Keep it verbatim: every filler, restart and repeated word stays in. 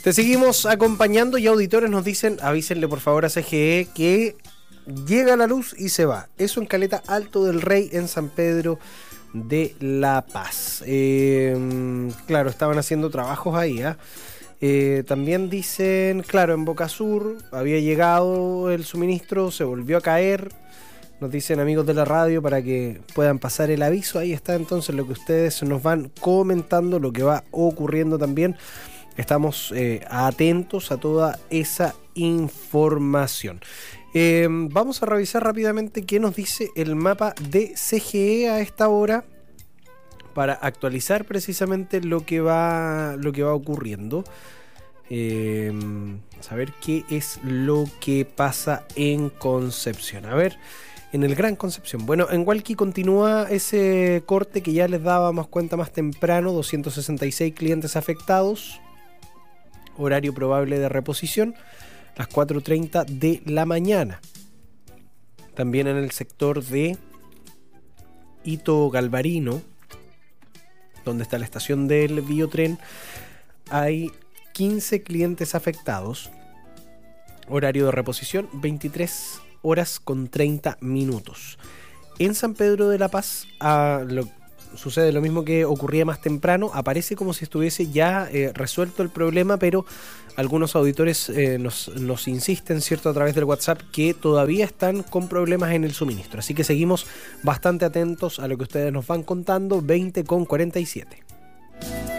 Te seguimos acompañando y auditores nos dicen, avísenle por favor a C G E que llega la luz y se va. Eso en Caleta Alto del Rey, en San Pedro de La Paz. Eh, claro, estaban haciendo trabajos ahí, ¿eh? Eh, también dicen, claro, en Boca Sur había llegado el suministro, se volvió a caer. Nos dicen amigos de la radio para que puedan pasar el aviso. Ahí está entonces lo que ustedes nos van comentando, lo que va ocurriendo también. Estamos eh, atentos a toda esa información. Eh, vamos a revisar rápidamente qué nos dice el mapa de C G E a esta hora para actualizar precisamente lo que va, lo que va ocurriendo. Eh, saber qué es lo que pasa en Concepción. A ver, en el Gran Concepción. Bueno, en Hualqui continúa ese corte que ya les dábamos cuenta más temprano. doscientos sesenta y seis clientes afectados. Horario probable de reposición, las cuatro treinta de la mañana. También en el sector de Hito Galvarino, donde está la estación del biotren, hay quince clientes afectados. Horario de reposición, veintitrés horas con treinta minutos. En San Pedro de la Paz, a lo sucede lo mismo que ocurría más temprano, aparece como si estuviese ya eh, resuelto el problema, pero algunos auditores eh, nos, nos insisten, ¿cierto?, a través del WhatsApp, que todavía están con problemas en el suministro. Así que seguimos bastante atentos a lo que ustedes nos van contando. Veinte con cuarenta y siete.